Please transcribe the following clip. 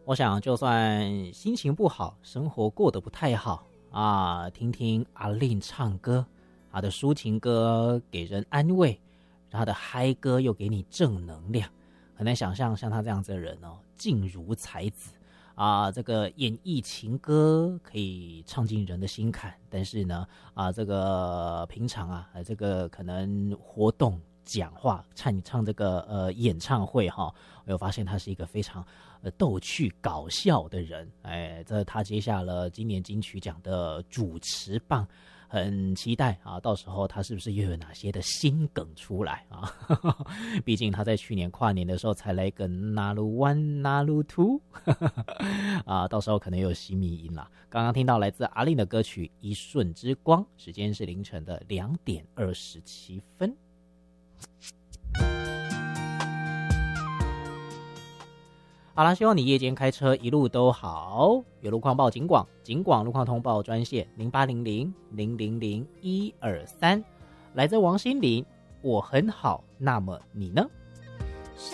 我想就算心情不好，生活过得不太好啊，听听阿令唱歌，他的抒情歌给人安慰，他的嗨歌又给你正能量。很难想象像他这样子的人哦，静如才子啊，这个演绎情歌可以唱进人的心坎，但是呢这个平常这个可能活动讲话唱这个演唱会我有发现他是一个非常逗趣搞笑的人。这他接下了今年金曲奖的主持棒，很期待到时候他是不是又有哪些的新梗出来啊？毕竟他在去年跨年的时候才来一个那鲁 one 那鲁 two 到时候可能有洗米音啦。刚刚听到来自阿令的歌曲《一瞬之光》，时间是凌晨的2:27。好啦，希望你夜间开车一路都好。有路况报警广，警广路况通报专线0800-000-123。来自王心凌，我很好，那么你呢？